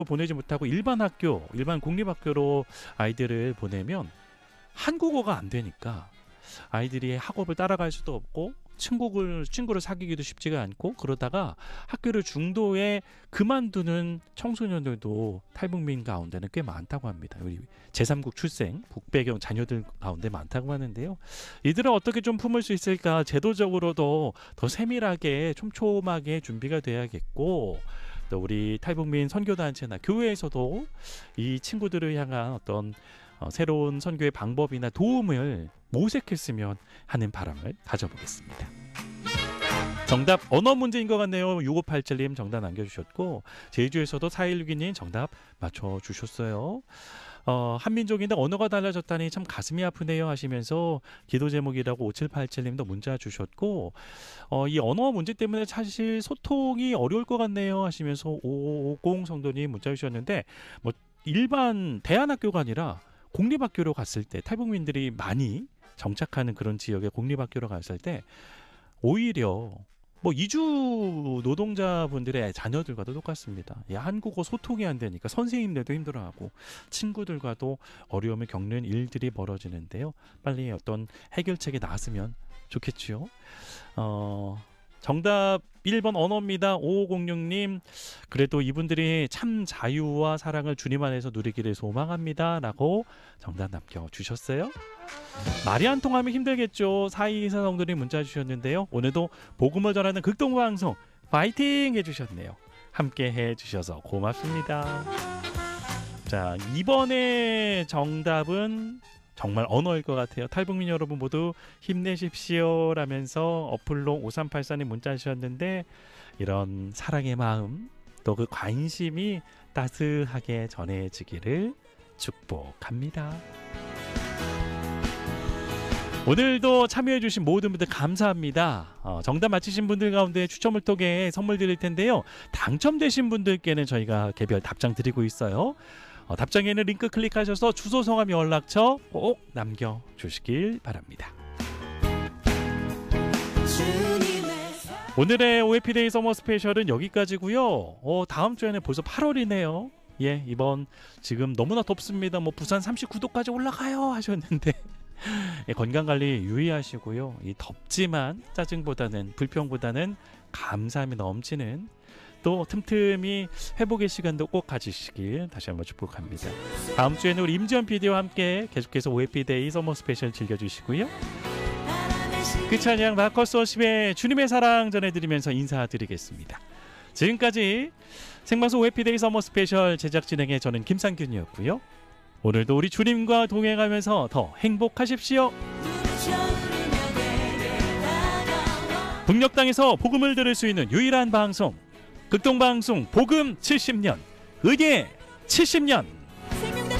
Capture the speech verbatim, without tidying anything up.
보내지 못하고 일반 학교, 일반 공립학교로 아이들을 보내면 한국어가 안 되니까 아이들이 학업을 따라갈 수도 없고 친구를, 친구를 사귀기도 쉽지가 않고, 그러다가 학교를 중도에 그만두는 청소년들도 탈북민 가운데는 꽤 많다고 합니다. 우리 제삼국 출생, 북배경 자녀들 가운데 많다고 하는데요. 이들은 어떻게 좀 품을 수 있을까? 제도적으로도 더 세밀하게 촘촘하게 준비가 돼야겠고, 또 우리 탈북민 선교단체나 교회에서도 이 친구들을 향한 어떤 어, 새로운 선교의 방법이나 도움을 모색했으면 하는 바람을 가져보겠습니다. 정답 언어 문제인 것 같네요. 육오팔칠 님 정답 남겨주셨고, 제주에서도 사일육이 님 정답 맞춰주셨어요. 어, 한민족인데 언어가 달라졌다니 참 가슴이 아프네요 하시면서 기도 제목이라고 오칠팔칠 님도 문자 주셨고, 어, 이 언어 문제 때문에 사실 소통이 어려울 것 같네요 하시면서 오오오공 성도님 문자 주셨는데, 뭐 일반 대안학교가 아니라 공립학교로 갔을 때, 탈북민들이 많이 정착하는 그런 지역의 공립학교로 갔을 때 오히려 뭐 이주 노동자분들의 자녀들과도 똑같습니다. 예, 한국어 소통이 안 되니까 선생님들도 힘들어하고 친구들과도 어려움을 겪는 일들이 벌어지는데요. 빨리 어떤 해결책이 나왔으면 좋겠죠. 어, 정답 일 번 언어입니다. 오오공육 님 그래도 이분들이 참 자유와 사랑을 주님 안에서 누리기를 소망합니다 라고 정답 남겨주셨어요. 말이 안 통하면 힘들겠죠. 사이사 성도님 문자 주셨는데요. 오늘도 복음을 전하는 극동방송 파이팅 해주셨네요. 함께 해주셔서 고맙습니다. 자, 이번에 정답은 정말 언어일 것 같아요. 탈북민 여러분 모두 힘내십시오 라면서 어플로 오삼팔사 님 문자 주셨는데, 이런 사랑의 마음 또 그 관심이 따스하게 전해지기를 축복합니다. 오늘도 참여해주신 모든 분들 감사합니다. 어, 정답 맞히신 분들 가운데 추첨을 통해 선물 드릴 텐데요. 당첨되신 분들께는 저희가 개별 답장 드리고 있어요. 어, 답장에는 링크 클릭하셔서 주소, 성함, 연락처 꼭 남겨주시길 바랍니다. 오늘의 오해피데이 서머 스페셜은 여기까지고요. 어, 다음 주에는 벌써 팔월이네요. 예, 이번 지금 너무나 덥습니다. 뭐 부산 삼십구 도까지 올라가요 하셨는데 예, 건강관리 유의하시고요. 이 덥지만 짜증보다는, 불평보다는 감사함이 넘치는, 또 틈틈이 회복의 시간도 꼭 가지시길 다시 한번 축복합니다. 다음 주에는 우리 임지연 피디와 함께 계속해서 오해피데이 서머 스페셜 즐겨주시고요. 그 찬양 마커스 워십의 주님의 사랑 전해드리면서 인사드리겠습니다. 지금까지 생방송 오해피데이 서머 스페셜 제작 진행의 저는 김상균이었고요. 오늘도 우리 주님과 동행하면서 더 행복하십시오. 북녘 땅에서 복음을 들을 수 있는 유일한 방송, 극동방송 복음 칠십 년, 의계 칠십 년.